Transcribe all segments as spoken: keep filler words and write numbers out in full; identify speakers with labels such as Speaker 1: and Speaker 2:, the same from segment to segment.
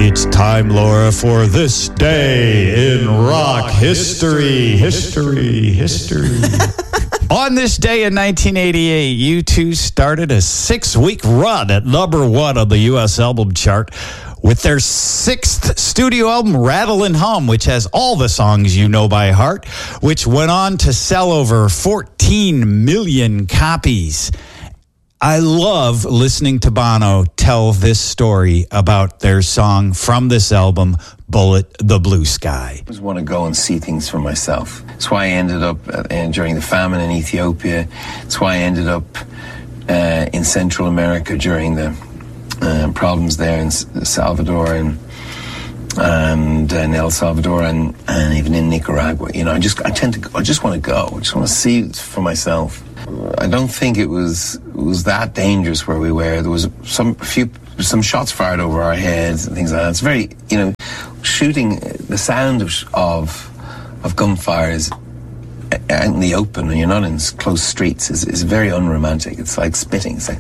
Speaker 1: It's time, Laura, for this day in rock history. History, history. On this day in nineteen eighty-eight, U two started a six-week run at number one on the U S album chart with their sixth studio album, Rattle and Hum, which has all the songs you know by heart, which went on to sell over fourteen million copies. I love listening to Bono tell this story about their song from this album, Bullet the Blue Sky.
Speaker 2: I just want to go and see things for myself. That's why I ended up uh, during the famine in Ethiopia. That's why I ended up uh, in Central America during the uh, problems there in S- Salvador and and in El Salvador and, and even in Nicaragua. You know, I just I tend to I just want to go. I just want to see it for myself. I don't think it was it was that dangerous where we were. There was some a few some shots fired over our heads and things like that. It's very, you know, shooting. The sound of of, of gunfire is out in the open, and you're not in close streets. is is very unromantic. It's like spitting. It's like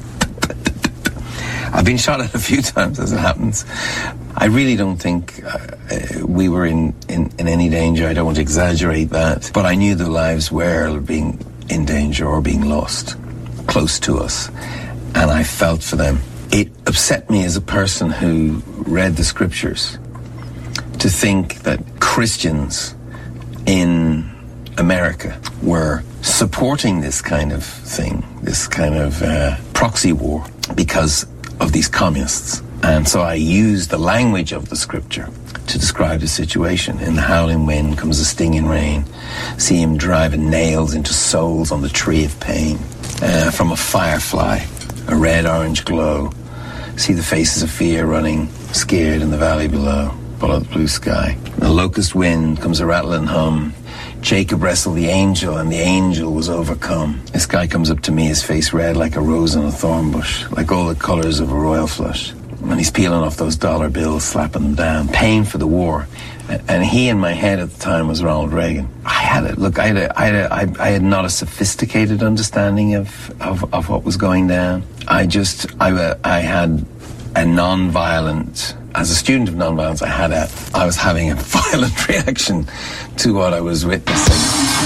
Speaker 2: I've been shot at a few times as it happens. I really don't think uh, we were in, in, in any danger. I don't want to exaggerate that, but I knew the lives were being in danger or being lost close to us, and I felt for them. It upset me as a person who read the scriptures to think that Christians in America were supporting this kind of thing, this kind of uh, proxy war because of these communists. And so I used the language of the scripture to describe the situation. In the howling wind comes the stinging rain. See him driving nails into souls on the tree of pain. Uh, from a firefly, a red-orange glow. See the faces of fear running, scared in the valley below. Bullet blue sky. The locust wind comes a rattle and hum. Jacob wrestled the angel, and the angel was overcome. This guy comes up to me, his face red like a rose on a thorn bush, like all the colors of a royal flush. And he's peeling off those dollar bills, slapping them down. Paying for the war. And he in my head at the time was Ronald Reagan. I had it. Look, I had, a, I, had a, I, I had not a sophisticated understanding of, of, of what was going down. I just, I, I had a non-violent, as a student of non-violence, I had a, I was having a violent reaction to what I was witnessing.